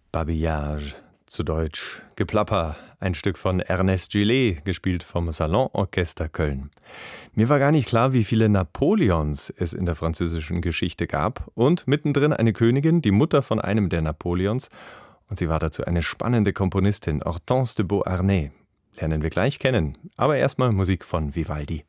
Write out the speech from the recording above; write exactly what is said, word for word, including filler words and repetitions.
Babillage, zu Deutsch Geplapper, ein Stück von Ernest Gillet, gespielt vom Salonorchester Köln. Mir war gar nicht klar, wie viele Napoleons es in der französischen Geschichte gab und mittendrin eine Königin, die Mutter von einem der Napoleons, und sie war dazu eine spannende Komponistin, Hortense de Beauharnais. Lernen wir gleich kennen, aber erstmal Musik von Vivaldi.